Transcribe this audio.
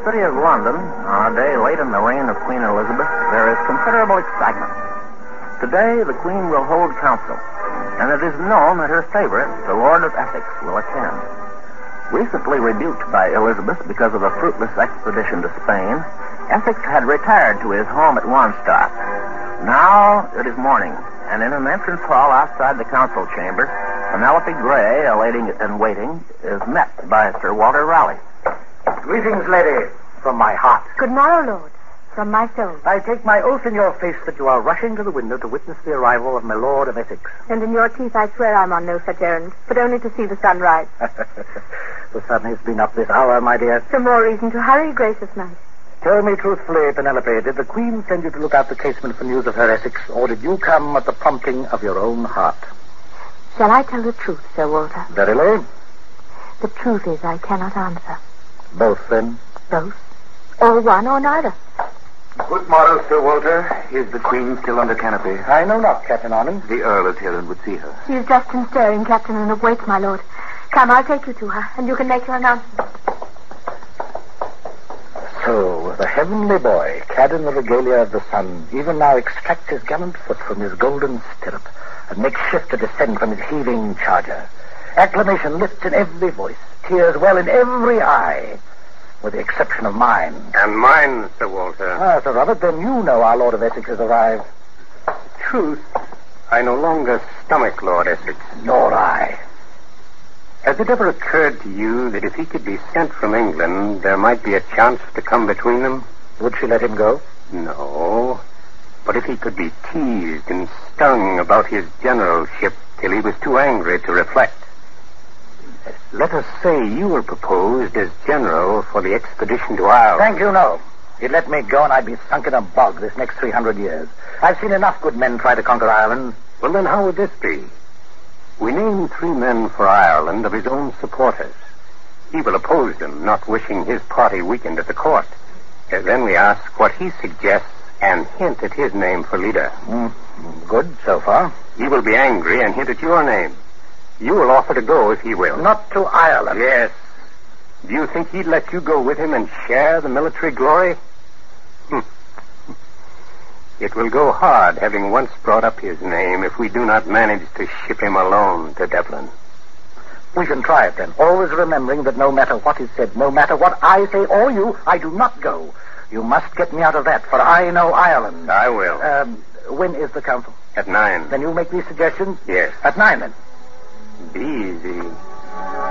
city of London, on a day late in the reign of Queen Elizabeth, there is considerable excitement. Today, the Queen will hold council, and it is known that her favorite, the Lord of Essex, will attend. Recently rebuked by Elizabeth because of a fruitless expedition to Spain, Essex had retired to his home at Wanstead. Now it is morning, and in an entrance hall outside the council chamber, Penelope Gray, a lady in waiting, is met by Sir Walter Raleigh. Greetings, lady, from my heart. Good morrow, Lord, from my soul. I take my oath in your face that you are rushing to the window to witness the arrival of my Lord of Essex. And in your teeth, I swear I'm on no such errand, but only to see the sun rise. The sun has been up this hour, my dear. So more reason to hurry, gracious knight. Tell me truthfully, Penelope, did the Queen send you to look out the casement for news of her Essex, or did you come at the prompting of your own heart? Shall I tell the truth, Sir Walter? Verily? The truth is I cannot answer. Both, then? Both. Or one or neither. Good morrow, Sir Walter. Is the Queen still under canopy? I know not, Captain Armand. The Earl is here and would see her. She is dressed and stirring, Captain, and awaits, my lord. Come, I'll take you to her, and you can make your announcement. So, the heavenly boy, clad in the regalia of the sun, even now extracts his gallant foot from his golden stirrup and makes shift to descend from his heaving charger. Acclamation lifts in every voice, tears well in every eye, with the exception of mine. And mine, Sir Walter. Ah, Sir Robert, then you know our Lord of Essex has arrived. Truth, I no longer stomach Lord Essex. Nor I. Has it ever occurred to you that if he could be sent from England, there might be a chance to come between them? Would she let him go? No. But if he could be teased and stung about his generalship till he was too angry to reflect. Let us say you were proposed as general for the expedition to Ireland. Thank you, no. You'd let me go and I'd be sunk in a bog this next 300 years. I've seen enough good men try to conquer Ireland. Well, then how would this be? We name 3 men for Ireland of his own supporters. He will oppose them, not wishing his party weakened at the court. Then we ask what he suggests and hint at his name for leader. Good so far. He will be angry and hint at your name. You will offer to go if he will. Not to Ireland. Yes. Do you think he'd let you go with him and share the military glory? It will go hard, having once brought up his name, if we do not manage to ship him alone to Dublin. We can try it, then. Always remembering that no matter what is said, no matter what I say or you, I do not go. You must get me out of that, for I know Ireland. I will. When is the council? At 9. Then you make these suggestions? Yes. At 9, then. Be easy.